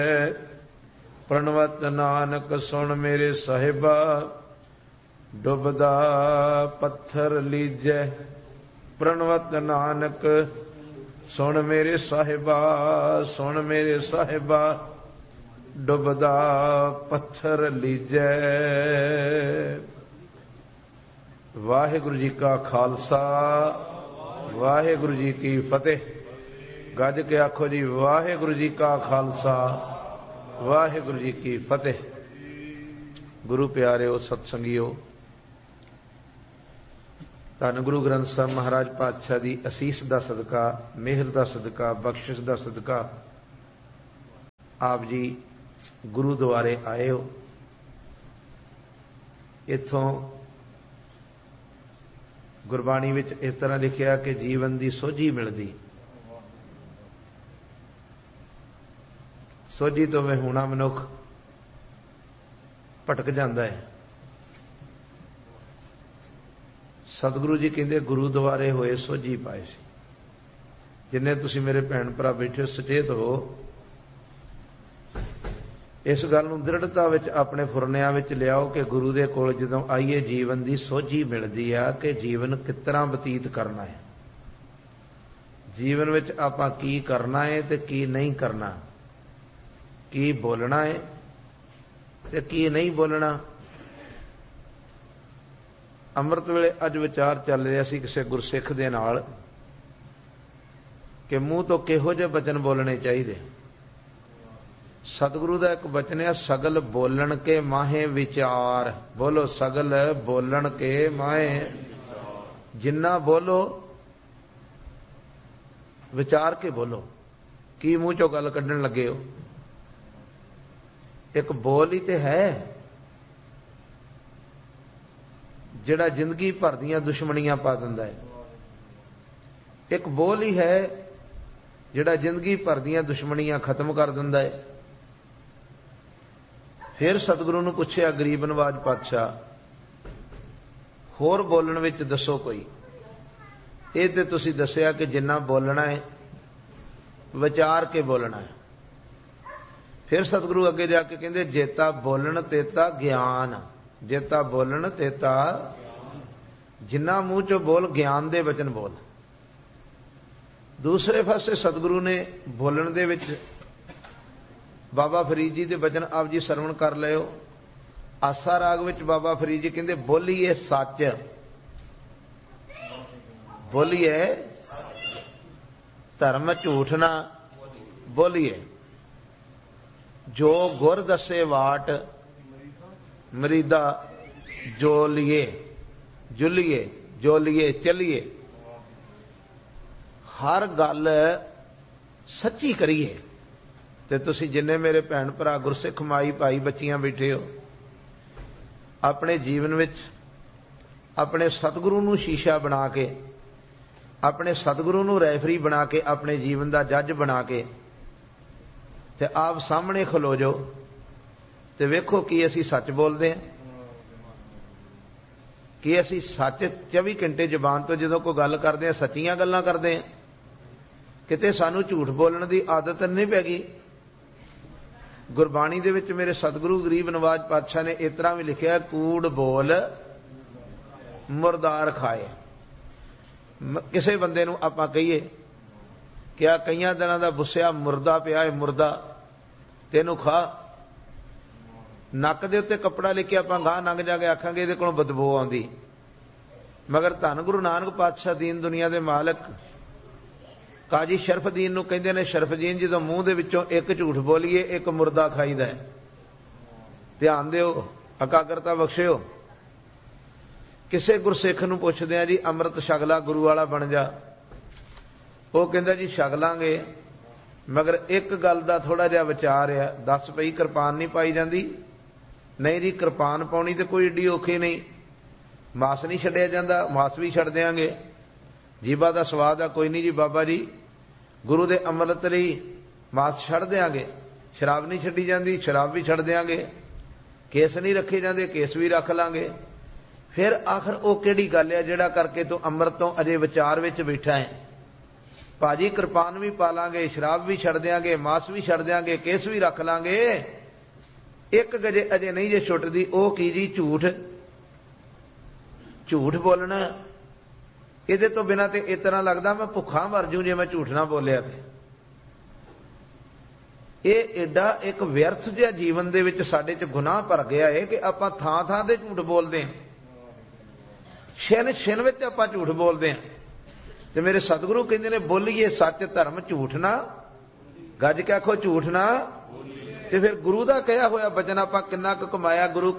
प्रणवत नानक सुन मेरे साहिबा, डुबदा पत्थर लीजै। प्रणवत नानक सुन मेरे साहिबा, सुन मेरे साहिबा, डुबदा पत्थर लीजै। वाहिगुरु जी का खालसा, वाहिगुरु जी की फतेह। गज के आखो जी, वाहिगुरु जी का खालसा, वाहिगुरु जी की फतेह। गुरु प्यारेओ सतसंगियो, धन गुरु ग्रंथ साहब महाराज पातशाह दी असीस दा सदका, मेहर दा सदका, बख्शिश दा सदका आप जी गुरुद्वारे आए हो। इथों गुरबाणी विच इस तरह लिखिया कि जीवन दी सोझी मिलदी। सोझी तो मैं होना मनुख भटक जाता है। सतगुरु जी कहते गुरुद्वारे होए सोझी पाए सी। जिन्ने तुसी मेरे भैन भरा बैठे सचेत हो, इस गल नूं दृढ़ता विच अपने फुरनियां विच लियाओ कि गुरु दे कोल जदों आईए जीवन दी सोझी मिलदी आ कि जीवन किस तरह बतीत करना है, जीवन विच आपां की करना है ते की नहीं करना, की बोलना है ते की नहीं बोलना। अमृत वेले अज विचार चल रहा सी किसी गुरसिख दे नाल कि मूँह तो किहो जिहे बचन बोलने चाहिए। सतगुरु का एक बचन है, सगल बोलन के माहे विचार। बोलो सगल बोलन के माहे, जिन्ना बोलो विचार के बोलो। की मूँह चो गल कढ़न लगे हो, एक बोल ही तो है जिहड़ा जिंदगी भर दियां दुश्मनियां पा दिंदा है। एक बोल ही है जिहड़ा जिंदगी भर दियां दुश्मनियां खत्म कर दिंदा है। फिर सतगुरु नूं पुछया गरीब नवाज पातशाह, होर बोलण विच दसो कोई। ये ते तुसीं दस्सिया कि जिन्ना बोलना है विचार के बोलना है। फिर सतगुरु अगे जाके कहंदे जेता बोलन तेता ज्ञान, जेता बोलन तेता, जिन्ना मूँह चो बोल ज्ञान दे वचन बोल। दूसरे पासे सतगुरु ने बोलन दे विच बाबा फरीद जी दे वचन आप जी सरवण कर लियो। आसा राग विच बाबा फरीद जी कहंदे बोलीए सच, बोलीए धर्म झूठ ना बोलीए। जो गुर दसे वाट मरीदा, जो लिए जुलिए, जो लिए चलिए। हर गल सच्ची करिए। ते तुसी जिन्ने मेरे भैन भरा गुरसिख माई भाई बच्चियां बैठे हो, अपने जीवन विच अपने सतगुरु नूं शीशा बना के, अपने सतगुरु नूं रैफरी बना के, अपने जीवन दा जज बना के ते आप सामने खलो जो ते वेखो कि असी सच बोलते हैं, कि असी सच 24 घंटे जबान तो जो कोई गल करते हैं सच्चियां गल्लां करते हैं, किते सानू झूठ बोलने की आदत नहीं पै गई। गुरबाणी दे विच मेरे सतगुरु गरीब नवाज पातशाह ने इस तरह भी लिखिया, कूड़ बोल मुरदार खाए। किसी बंदे नूं आपां कहीए कि आ कई दिनों का बुस्सिया मुरदा पिया है, मुरदा तेनू खा, नक दे उत्ते कपड़ा लेके आपां गांह लंघ जाके आखांगे इहदे कोलों बदबू आउंदी। मगर धन गुरु नानक पातशाह दीन दुनिया दे मालक काजी शरफदीन नूं कहंदे ने, शरफदीन जदों मूँह दे विचों एक झूठ बोलीए एक मुरदा खाईदा है। ध्यान दिओ, एकाग्रता बख्शिओ। किसे गुरसिख नूं पुछदे आ जी अमृत छक ला गुरु वाला बन जा, वो कहंदा जी छक लांगे, मगर एक गल दा थोड़ा जिहा विचार है, दस पई किरपान नहीं पाई जांदी। नहीं जी किरपान पाउणी ते कोई एडी औखी नहीं, मास नहीं छड्डिया जांदा, मास भी छड्ड देंगे। जीवा दा स्वाद आ कोई नहीं जी बाबा जी, गुरु दे अमृत लई मास छड्ड देंगे। शराब नहीं छड्डी जांदी, शराब भी छड्ड देंगे। केस नहीं रखे जांदे, केस भी रख लांगे। फिर आखिर वो किहड़ी गल है जिहड़ा करके तू अमृत तो अजे विचार विच बैठा है। ਭਾਜੀ ਕਿਰਪਾਨ ਵੀ ਪਾ ਲਾਂਗੇ, ਸ਼ਰਾਬ ਵੀ ਛੱਡ ਦਿਆਂਗੇ, ਮਾਸ ਵੀ ਛੱਡ ਦਿਆਂਗੇ, ਕੇਸ ਵੀ ਰੱਖ ਲਾਂਗੇ, ਇੱਕ ਗਜੇ ਅਜੇ ਨਹੀਂ ਜੇ ਛੁੱਟਦੀ। ਉਹ ਕੀ ਜੀ? ਝੂਠ। ਝੂਠ ਬੋਲਣਾ, ਇਹਦੇ ਤੋਂ ਬਿਨਾਂ ਤੇ ਇਸ ਤਰ੍ਹਾਂ ਲੱਗਦਾ ਮੈਂ ਭੁੱਖਾ ਮਰ ਜੂ ਜੇ ਮੈਂ ਝੂਠ ਨਾ ਬੋਲਿਆ ਤੇ। ਇਹ ਏਡਾ ਇੱਕ ਵਿਅਰਥ ਜਿਹਾ ਜੀਵਨ ਦੇ ਵਿੱਚ ਸਾਡੇ 'ਚ ਗੁਨਾਹ ਭਰ ਗਿਆ ਹੈ ਕਿ ਆਪਾਂ ਥਾਂ ਥਾਂ ਤੇ ਝੂਠ ਬੋਲਦੇ ਹਾਂ, ਛਿਨ ਛਿਨ ਵਿੱਚ ਆਪਾਂ ਝੂਠ ਬੋਲਦੇ ਹਾਂ। ਤੇ ਮੇਰੇ ਸਤਿਗੁਰੂ ਕਹਿੰਦੇ ਨੇ ਬੋਲੀਏ ਸੱਚ ਧਰਮ ਝੂਠ ਨਾ, ਗੱਜ ਕੇ ਆਖੋ ਝੂਠ ਨਾ। ਤੇ ਫਿਰ ਗੁਰੂ ਦਾ ਕਿਹਾ ਹੋਇਆ ਬਚਨ ਆਪਾਂ ਕਿੰਨਾ ਕੁ ਕਮਾਇਆ, ਗੁਰੂ